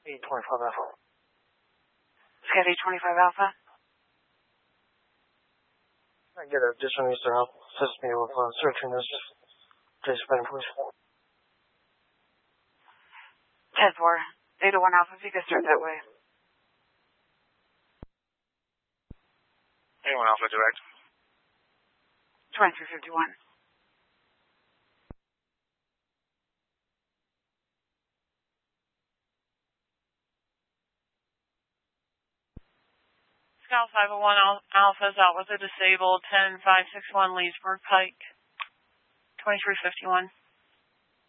825 Alpha. Scat 825 Alpha. I get a additional user help. Assist me with searching this place better, please. 10-4. 801 Alpha, if you could start that way. 81 Alpha, direct. 2351. Scout 501 Alpha is out with a disabled 10561 Leesburg Pike. 2351.